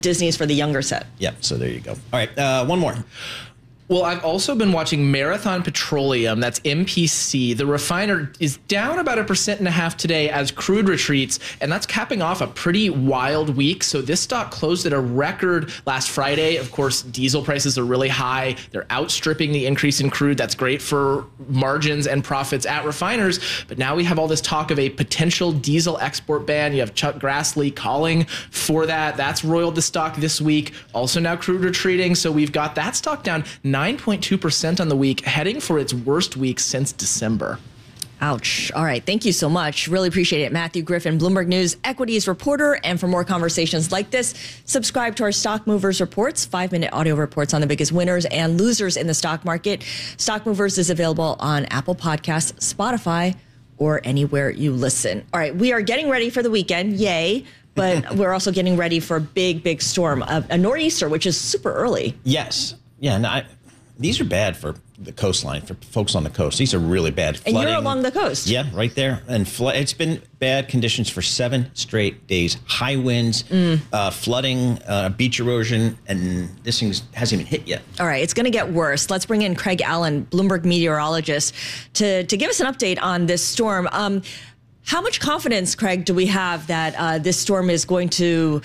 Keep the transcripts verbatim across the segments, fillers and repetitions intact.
Disney is for the younger set. Yep, so there you go. All right, uh, one more. Well, I've also been watching Marathon Petroleum. That's M P C. The refiner is down about a percent and a half today as crude retreats, and that's capping off a pretty wild week. So this stock closed at a record last Friday. Of course, diesel prices are really high. They're outstripping the increase in crude. That's great for margins and profits at refiners. But now we have all this talk of a potential diesel export ban. You have Chuck Grassley calling for that. That's roiled the stock this week. Also now crude retreating. So we've got that stock down nine point two percent on the week, heading for its worst week since December. Ouch. All right. Thank you so much. Really appreciate it. Matthew Griffin, Bloomberg News equities reporter. And for more conversations like this, subscribe to our Stock Movers reports, five minute audio reports on the biggest winners and losers in the stock market. Stock Movers is available on Apple Podcasts, Spotify, or anywhere you listen. All right. We are getting ready for the weekend. Yay. But we're also getting ready for a big, big storm, a, a nor'easter, which is super early. Yes. Yeah. No, I, these are bad for the coastline, for folks on the coast. These are really bad. And flooding. You're along the coast. Yeah, right there. And fl- it's been bad conditions for seven straight days. High winds, mm. uh, flooding, uh, beach erosion, and this thing hasn't even hit yet. All right, it's going to get worse. Let's bring in Craig Allen, Bloomberg meteorologist, to, to give us an update on this storm. Um, how much confidence, Craig, do we have that uh, this storm is going to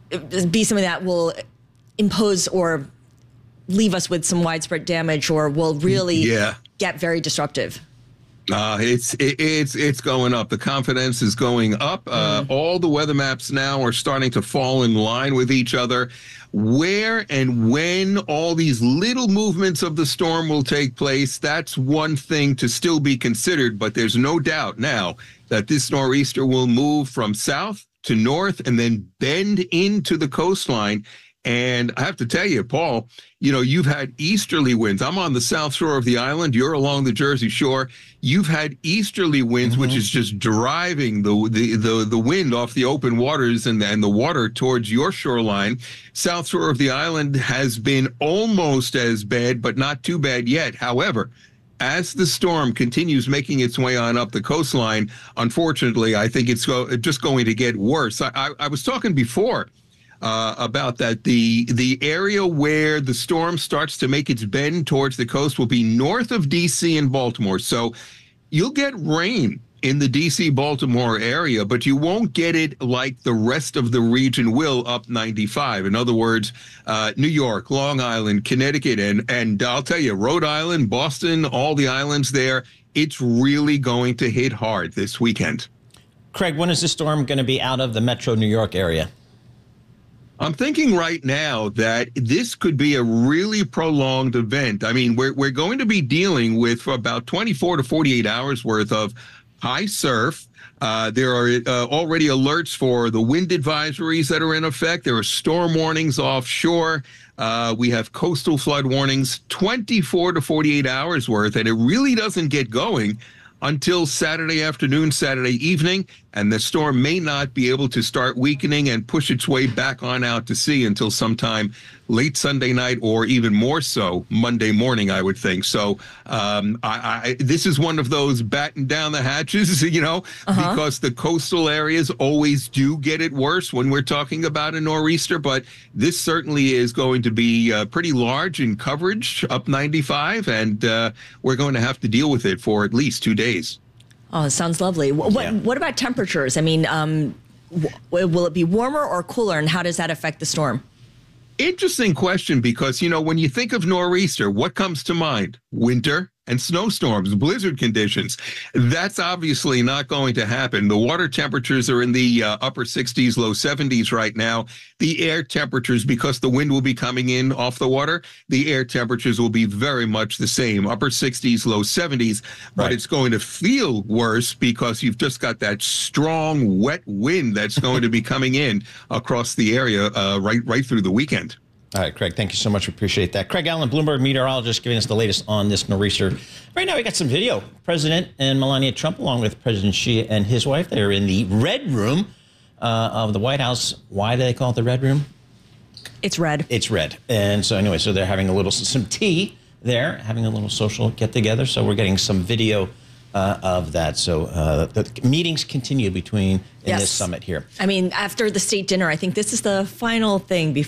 be something that will impose or leave us with some widespread damage, or will really yeah. get very disruptive? Uh, it's it, it's it's going up. The confidence is going up. Uh, mm. All the weather maps now are starting to fall in line with each other. Where and when all these little movements of the storm will take place, that's one thing to still be considered. But there's no doubt now that this nor'easter will move from south to north and then bend into the coastline. And I have to tell you, Paul, you know, you've had easterly winds. I'm on the south shore of the island. You're along the Jersey Shore. You've had easterly winds, mm-hmm. which is just driving the, the the the wind off the open waters and, and the water towards your shoreline. South shore of the island has been almost as bad, but not too bad yet. However, as the storm continues making its way on up the coastline, unfortunately, I think it's go- just going to get worse. I, I, I was talking before Uh, about that. The the area where the storm starts to make its bend towards the coast will be north of D C and Baltimore. So you'll get rain in the D C Baltimore area, but you won't get it like the rest of the region will up ninety-five. In other words, uh, New York, Long Island, Connecticut, and, and I'll tell you, Rhode Island, Boston, all the islands there, it's really going to hit hard this weekend. Craig, when is this storm going to be out of the metro New York area? I'm thinking right now that this could be a really prolonged event. I mean, we're we're going to be dealing with for about twenty-four to forty-eight hours worth of high surf. Uh, there are uh, already alerts for the wind advisories that are in effect. There are storm warnings offshore. Uh, we have coastal flood warnings, twenty-four to forty-eight hours worth, and it really doesn't get going until Saturday afternoon, Saturday evening, and the storm may not be able to start weakening and push its way back on out to sea until sometime late Sunday night, or even more so Monday morning, I would think. So um, I, I, this is one of those batten down the hatches, you know, uh-huh. because the coastal areas always do get it worse when we're talking about a nor'easter. But this certainly is going to be uh, pretty large in coverage, up ninety-five, and uh, we're going to have to deal with it for at least two days. Oh, it sounds lovely. What yeah. what about temperatures? I mean, um, w- will it be warmer or cooler, and how does that affect the storm? Interesting question, because, you know, when you think of nor'easter, what comes to mind? Winter and snowstorms, blizzard conditions. That's obviously not going to happen. The water temperatures are in the uh, upper sixties, low seventies right now. The air temperatures, because the wind will be coming in off the water, the air temperatures will be very much the same, upper sixties, low seventies. But right. it's going to feel worse because you've just got that strong, wet wind that's going to be coming in across the area uh, right, right through the weekend. All right, Craig, thank you so much. We appreciate that. Craig Allen, Bloomberg meteorologist, giving us the latest on this nor'easter. Right now, we got some video. President and Melania Trump, along with President Xi and his wife, they're in the Red Room uh, of the White House. Why do they call it the Red Room? It's red. It's red. And so anyway, so they're having a little, some tea there, having a little social get-together. So we're getting some video uh, of that. So uh, the meetings continue between in Yes. this summit here. I mean, after the state dinner, I think this is the final thing before